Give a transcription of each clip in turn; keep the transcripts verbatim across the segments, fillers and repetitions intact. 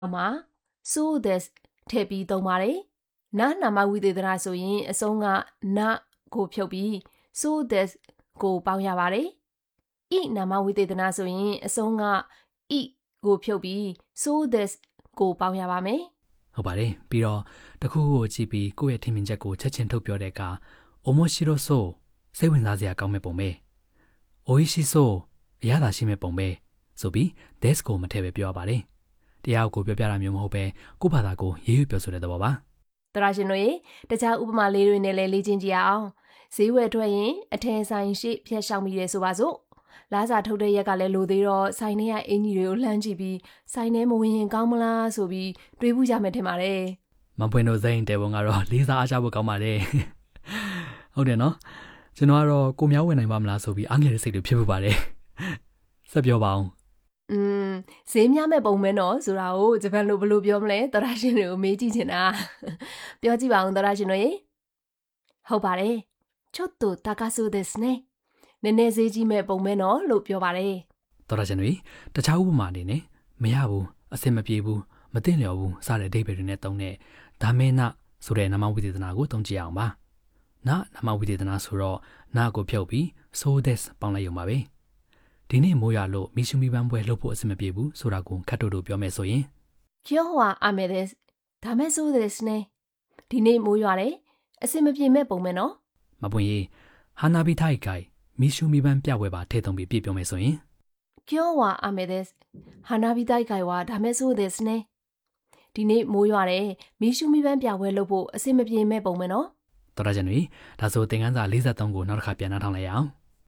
မှာ so this ထည့်ပြီးသုံးပါတယ်နာနာမဝိသေသနာဆိုရင်အဆုံးကနာကိုဖြုတ်ပြီး so this ကိုပေါင်းရပါတယ်ဤနာမဝိသေသနာဆိုရင်အဆုံးကဤကိုဖြုတ်ပြီး so this ကိုပေါင်းရပါမယ်ဟုတ်ပါတယ်ပြီးတော့တခုခုကိုကြည့်ပြီးကိုယ့်ရဲ့ထင်မြင်ချက်ကိုချက်ချင်းထုတ်ပြောတဲ့အခါ omoshiro-so စိတ်ဝင်စားစရာကောင်းမဲ့ပုံပဲ oishi-so အရသာရှိမဲ့ပုံပဲဆိုပြီး this ကိုမထည့်ပဲပြောရပါတယ်တရားကိုပြောပြတာမျိုးမဟုတ်ပဲကိုယ့်ဘာသာကိုရေးရွပြောဆိုတဲ့သဘောပါတရာရှင်တို့ရေတခြားဥပမာလေးတွေနဲ့လည်းလေ့ကျင့်ကြည့်အောင်ဈေးဝယ်ထွက်ရင်အထည်ဆိုင်ရှိဖြတ်ရှောင်မိတယ်ဆိုပါစို့လာစာထုတ်တဲ့ရက်ကလည်းလိုသေးတော့ဆိုင်ထဲကအင်ကြီးတွေကိုလှမ်းကြည့်ပြီးဆိုင်ထဲမဝင်ရင်ကောင်းမလားဆိုပြီးတွေးဘူးကြမယ်ထင်ပါတယ်မပွင့်တို့စိမ့်တဲပုံကတော့လေးစားအားချဖို့ကောင်းပါတယ်ဟုတ်တယ်နော်ကျွန်တော်ကတော့ကိုများဝင်နိုင်ပါမလားဆိုပြီးအားငယ်တဲ့စိတ်တွေဖြစ်ဖို့ပါတယ်ဆက်ပြောပါအောင်อืมဈေးများမဲ့ပုံပဲနော်ဆိုတာကိုဂျပန်လိုဘယ်လိုပြောမလဲတရာရှင်တွေကိုမေးကြည့်ချင်တာပြောကြည့်ပါအောင်တရာရှင်တို့ရေဟုတ်ပါတယ်ちょっと高そうですねနည်းနည်းဈေးကြီးမဲ့ပုံပဲနော်လို့ပြောပါတယ်တရာရှင်တွေတခြားဥပမာအနေနဲ့မရဘူးအဆင်မပြေဘူးမသိလျော်ဘူးစတဲ့အဓိပ္ပာယ်တွေနဲ့သုံးတဲ့ဒါမေနဆိုတဲ့နာမဝိသေသနာကိုသုံးကြည့်အောင်ပါနာနာမဝိသေသနာဆိုတော့နာကိုဖြုတ်ပြီး so this ပေါင်းလိုက်ရုံပါပဲဒီနေ့မိုးရွာလို့မီရှူမီပန်းပွဲလှုပ်ဖို့အဆင်မပြေဘူးဆိုတာကိုခတ်တို့တို့ပြောမယ်ဆိုရင်今日は雨ですダメそうですねဒီနေ့မိုးရွာတယ်အဆင်မပြေမဲ့ပုံပဲနော်မပွင့်ရေဟာနာဘီထိုက်ကိုင်မီရှူမီပန်းပြပွဲပါထည့်သုံးပြီးပြပြောမယ်ဆိုရင်今日は雨です花火大会はダメそうですねဒီနေ့မိုးရွာတယ်မီရှူမီပန်းပြပွဲလှုပ်ဖို့အဆင်မပြေမဲ့ပုံပဲနော်တော်ရကြနေဒါဆိုသင်ခန်းစာ၄၃ကိုနောက်တစ်ခါပြန်နှားထောင်လိုက်အောင်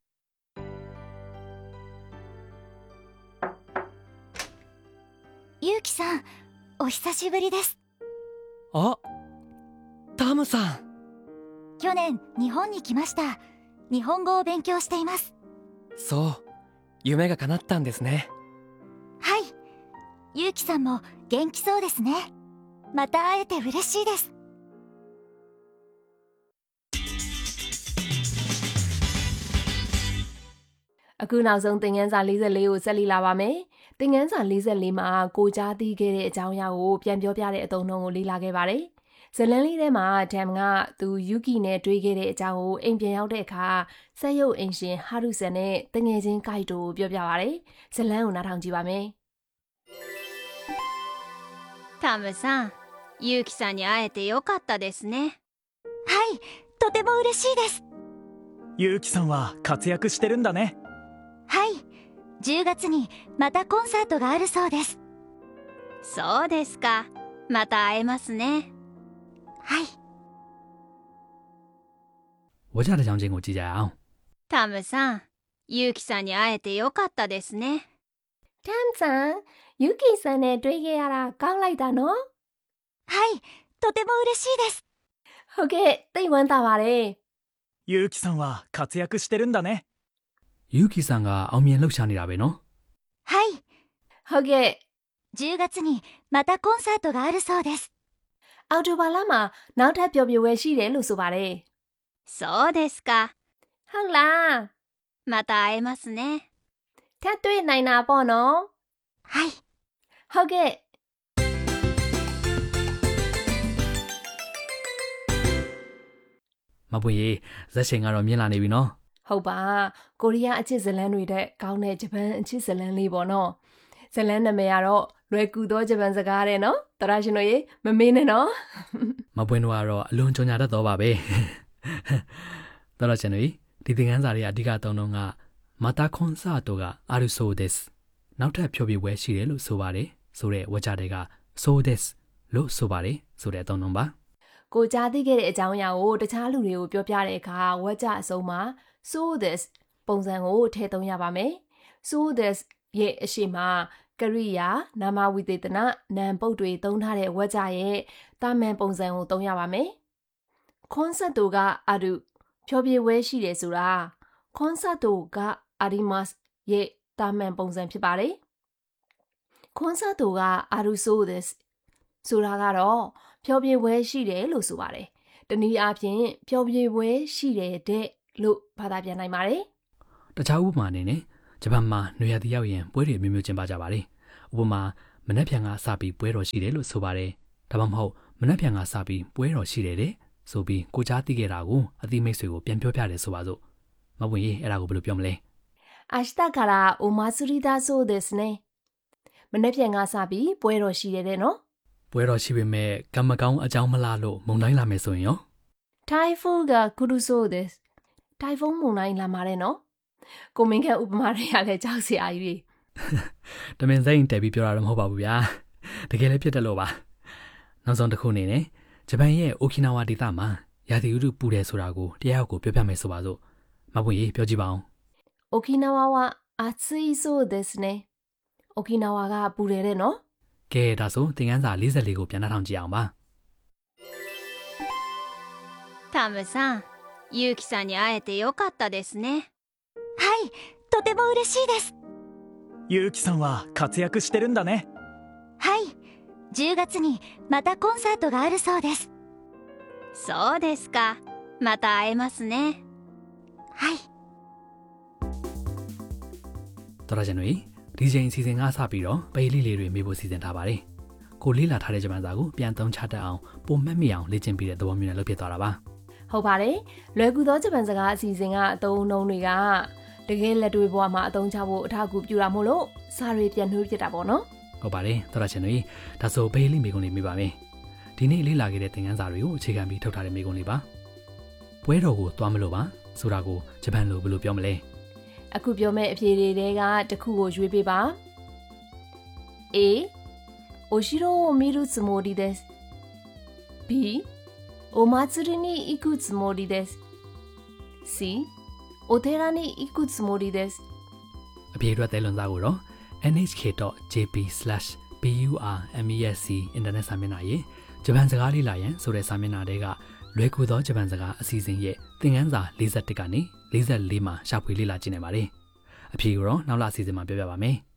ゆうきさん、お久しぶりです。 あ、タムさん。 去年、日本に来ました。日本語を勉強しています。 そう、夢が叶ったんですね。 はい。ゆうきさんも元気そうですね。また会えて嬉しいです。 အခုနောက်ဆုံးသင်ခန်းစာ၄၄ကိုဆက်လက်လာပါမယ်။သင်ခန်းစာ၄၄မှာကိုကြားသိခဲ့တဲ့အကြောင်းအရာကိုပြန်ပြောပြတဲ့အသုံးအနှုန်းကိုလေ့လာခဲ့ပါတယ်။ဇလန်းလေးထဲမှာဒမ်ကသူယူကီနဲ့တွေ့ခဲ့တဲ့အကြောင်းကိုအိမ်ပြန်ရောက်တဲ့အခါဆက်ရုပ်အိမ်ရှင်ဟာရုဆန်နဲ့တငယ်ချင်းကိုက်တိုကိုပြောပြပါတယ်။ဇလန်းကိုနားထောင်ကြည့်ပါမယ်။タムさん、ゆうきさんに会えてよかったですね。 はい、とても嬉しいです。 ゆうきさんは活躍してるんだね。 はい、じゅうがつにまたコンサートがあるそうです。 そうですか。また会えますね。 はい。 ဝကြတဲ့ကြောင်းချင်းကိုကြည့်ကြအောင်タムさん、ゆうきさんに会えてよかったですね。 タムさん、ゆきさんနဲ့တွေ့ခဲ့ရတာကောင်းလိုက်တာနော်はい、とても嬉しいです。 ဟုတ်ကဲ့သိဝမ်းသာပါတယ်ゆうきさんは活躍してるんだね。 ယူကီဆန်ကအောင်မြင်လှုပ်ရှားနေတာပဲနော်はい。 ဟုတ်ကဲ့じゅうがつにまたコンサートがあるそうです。 အော်တိုဘာလမှာနောက်ထပ်ပျော်ပြပွဲရှိတယ်လို့ဆိုပါတယ်そうですか。 ဟုတ်လားまた会えますね。 ထပ်တွေ့နိုင်တာပေါ့နော်はい。 ဟုတ်ကဲ့မပွင့်ရေဇက်ရှင်ကတော့မြင်လာနေပြီနော်ဟုတ်ပါကိုရီးယားအချစ်ဇလန်းတွေတဲ့ကောင်းတဲ့ဂျပန်အချစ်ဇလန်းလေးပေါ့နော်ဇလန်းနာမည်ကတော့လွယ်ကူသောဂျပန်စကားတဲ့နော်တရာရှင်တို့ရေမမေးနဲ့နော်မပွင့်တို့ကတော့အလွန်ကြုံညာတတ်တော့ပါပဲတော်တော်ရှင်တို့ဒီသင်ခန်းစာတွေအဓိကသုံးလုံးကမာတာခွန်ဆာတိုကအာရုဆိုဒက်နောက်ထပ်ဖြောပြပွဲရှိတယ်လို့ဆိုပါတယ်ဆိုတဲ့ဝကြတွေကဆိုဒက်လို့ဆိုပါတယ်ဆိုတဲ့အသုံးလုံးပါကိုကြားသိခဲ့တဲ့အကြောင်းအရာကိုတခြားလူတွေကိုပြောပြတဲ့အခါဝကြအစုံမှာ so this ပုံစံကိုထည့်သုံးရပါမယ် so this ရဲ့အရှိမကရိယာနာမဝိသေသနနာမ်ပုတ်တွေသုံးထားတဲ့ဝကြရဲ့တာမန်ပုံစံကိုသုံးရပါမယ်ကွန်ဆတ်တိုကအရုဖြောပြပွဲရှိတယ်ဆိုတာကွန်ဆတ်တိုကအရီမတ်ရဲ့တာမန်ပုံစံဖြစ်ပါတယ်ကွန်ဆတ်တိုကအရု so this ဆိုတာကတော့ဖြောပြပွဲရှိတယ်လို့ဆိုပါတယ်တနည်းအားဖြင့်ဖြောပြပွဲရှိတယ်တဲ့လို့ဘာသာပြန်နိုင်ပါတယ်တခြားဥပမာအနေနဲ့ဂျပန်မှာနွေရာသီရောက်ရင်ပွဲတွေမျိုးမျိုးကျင်းပကြပါတယ်ဥပမာမနှက်ဖြန်ကစပြီးပွဲတော်ရှိတယ်လို့ဆိုပါတယ်ဒါမှမဟုတ်မနှက်ဖြန်ကစပြီးပွဲတော်ရှိတယ်တဲ့ဆိုပြီးကိုကြားသိခဲ့တာကိုအတိမိတ်ဆွေကိုပြန်ပြောပြတယ်ဆိုပါစို့မပွင့်ရေးအဲ့ဒါကိုဘယ်လိုပြောမလဲ明日からお祭りだそうですねမနေ့ပြန်ကစပြီးပွဲတော်ရှိတယ်တဲ့နော်ပွဲတော်ရှိပေမဲ့ကံမကောင်းအကြောင်းမလားလို့မုန်တိုင်းလာမယ်ဆိုရင်ရော台風が来るそうです台風မုန်တိုင်းလာမှာတဲ့နော်ကိုမင်းကဥပမာတွေကလည်းကြောက်စရာကြီးတမင်စိတ်တက်ပြီးပြောတာတော့မဟုတ်ပါဘူးဗျာတကယ်လည်းဖြစ်တယ်လို့ပါနောက်ဆုံးတစ်ခုအနေနဲ့ဂျပန်ရဲ့အိုကီနာဝါဒေသမှာရာသီဥတုပူတယ်ဆိုတာကိုတရားကိုပြောပြမယ်ဆိုပါစို့မပွင့်ရေးပြောကြည့်ပါအောင်အိုကီနာဝါは暑いそうですねအိုကီနာဝါကပူတယ်တဲ့နော်ကဲဒါဆိုသင်ခန်းစာ၄၄ကိုပြန်နှားထောင်ကြည့်အောင်ပါタムさんユウキさんに会えてよかったですねはいとても嬉しいですゆうきさんは活躍してるんだねはいじゅうがつにまたコンサートがあるそうですそうですかまた会えますねはいတော်ရကျန်တွေဒီချိန်စီစဉ်ကစပြီးတော့ပေးလေးလေးတွေမေးဖို့စီစဉ်ထားပါတယ်ကိုလေးလာထားတဲ့ဂျပန်စာကိုပြန်သုံးချတတ်အောင်ပုံမှတ်မိအောင်လေ့ကျင့်ပြီးတဲ့သဘောမျိုးနဲ့လုပ်ဖြစ်သွားတာပါဟုတ်ပါတယ်လွယ်ကူသောဂျပန်စကားအစီအစဉ်ကအသုံးအနှုန်းတွေကတကယ်လက်တွေ့ဘဝမှာအသုံးချဖို့အထောက်အကူပြုတာမို့လို့စာတွေပြန်နှိုးပြတာပေါ့နော်ဟုတ်ပါတယ်တော်ရကျန်တွေဒါဆိုပေးလေးမေးခွန်းလေးမေးပါမယ်ဒီနေ့လေ့လာခဲ့တဲ့သင်ခန်းစာတွေကိုအခြေခံပြီးထုတ်ထားတဲ့မေးခွန်းလေးပါပွဲတော်ကိုသွားမလို့ပါဆိုတာကိုဂျပန်လိုဘယ်လိုပြောမလဲအခုပြောမယ့်အဖြေတွေကတစ်ခုကိုရွေးပေးပါ A お城を見るつもりです B お祭りに行くつもりです C お寺に行くつもりですအဖြေအတွက်တဲလွန်စာကိုတော့ en h k dot j p slash b u r m e s c အင်တာနက်စာမျက်နှာရဲ့ဂျပန်စကားလေးလာရန်ဆိုတဲ့စာမျက်နှာတွေကလွယ်ကူသောဂျပန်စကားအစီအစဉ်ရဲ့သင်ခန်းစာ၄၁ကနေ၄၄မှာရှာဖွေလေ့လာကြည့်နိုင်ပါတယ်။အဖြေကိုတော့နောက်လအစီအစဉ်မှာပြောပြပါမယ်။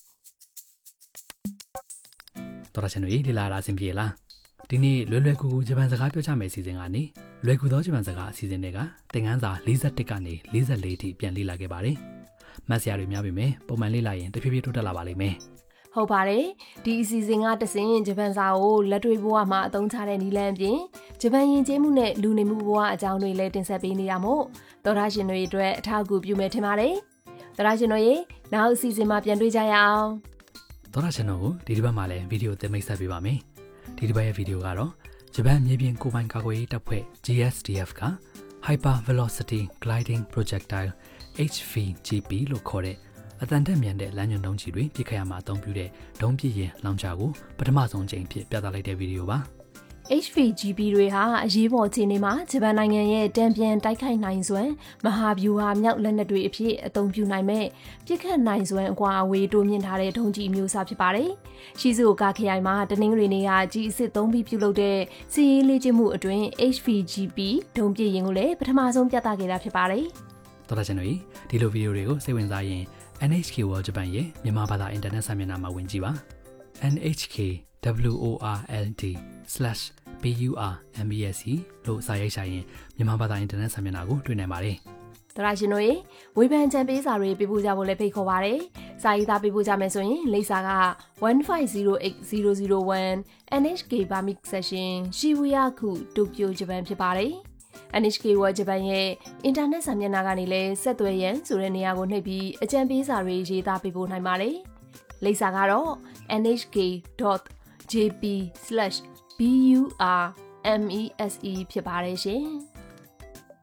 တော်ရချန်တွေလေ့လာတာအဆင်ပြေလား။ဒီနေ့လွယ်လွယ်ကူကူဂျပန်စကားပြောချမယ့်အစီအစဉ်ကနေလွယ်ကူသောဂျပန်စကားအစီအစဉ်တွေကသင်ခန်းစာ၄၁ကနေ၄၄အထိပြန်လေ့လာခဲ့ပါတယ်။မတ်စရာတွေများပေမဲ့ပုံမှန်လေ့လာရင်တဖြည်းဖြည်းတိုးတက်လာပါလိမ့်မယ်။ဟုတ်ပါတယ်ဒီအစီအစဉ်ကတဆင်ဂျပန်စာကိုလက်တွေ့ဘဝမှာအသုံးချတဲ့နည်းလမ်းအပြင်ဂျပန်ယဉ်ကျေးမှုနဲ့လူနေမှုဘဝအကြောင်းတွေလည်းတင်ဆက်ပေးနေတာမို့သောတာရှင်တွေအတွက်အထောက်အကူပြုမယ်ထင်ပါတယ်သောတာရှင်တို့ရေနောက်အစီအစဉ်မှာပြန်တွေ့ကြရအောင်သောတာရှင်တို့ကိုဒီတစ်ပတ်မှာလည်းဗီဒီယိုသင်မိတ်ဆက်ပေးပါမယ်ဒီတစ်ပတ်ရဲ့ဗီဒီယိုကတော့ဂျပန်မြေပြင်ကိုယ်ပိုင်ကာကွယ်ရေးတပ်ဖွဲ့ G S D F က Hyper Velocity Gliding Projectile H V G P လို့ခေါ်တဲ့အတန်တက်မြန်တဲ့လမ်းညွှန်ဒုံးကျည်တွေပြစ်ခတ်ရမှာအသုံးပြုတဲ့ဒုံးပစ်ရင်လောင်ချာကိုပထမဆုံးအကြိမ်ဖြစ်ပြသလိုက်တဲ့ဗီဒီယိုပါ H V G P တွေဟာအရေးပေါ်အခြေအနေမှာဂျပန်နိုင်ငံရဲ့တံပြန်တိုက်ခိုက်နိုင်စွမ်းမဟာဗျူဟာမြောက်လက်နက်တွေအဖြစ်အသုံးပြုနိုင်မဲ့ပြစ်ခတ်နိုင်စွမ်းအကွာအဝေးတိုးမြင့်ထားတဲ့ဒုံးကျည်မျိုးစားဖြစ်ပါတယ်။ရှီဇိုကာခရိုင်မှာတနင်္ဂနွေနေ့ကကြီးအစ်စ်သုံးပြီးပြုလုပ်တဲ့စီးရေးလေ့ကျင့်မှုအတွင်း H V G P ဒုံးပစ်ရင်ကိုလည်းပထမဆုံးပြသခဲ့တာဖြစ်ပါတယ်။တော်တာကျွန်တော်ဒီလိုဗီဒီယိုတွေကိုစိတ်ဝင်စားရင် N H K World Japan ရဲ့မြန်မာဘာသာအင်တာနက်စာမျက်နှာမှာဝင်ကြည့်ပါ N H K world slash b u r m e s c လို့စာရိုက်ရှာရင်မြန်မာဘာသာအင်တာနက်စာမျက်နှာကိုတွေ့နိုင်ပါတယ်။တော်ရရှင်တို့ရေဝေဖန်ချန်ပေးစာတွေပေးပို့ကြဖို့လည်းဖိတ်ခေါ်ပါရစေ။စာရေးသားပေးပို့ကြမယ်ဆိုရင်လိပ်စာကone five zero eight zero zero one N H K Burmese Section Shibuya ခု Tokyo Japan ဖြစ်ပါတယ်။ N H K World Japan ရဲ့အင်တာနက်စာမျက်နှာကနေလည်းဆက်သွယ်ရန်ဆိုတဲ့နေရာကိုနှိပ်ပြီးအကြံပေးစာတွေရေးသားပေးပို့နိုင်ပါတယ်။လိပ်စာကတော့ n h k dot j p slash b u r m e s e ဖြစ်ပါတယ်ရှင်။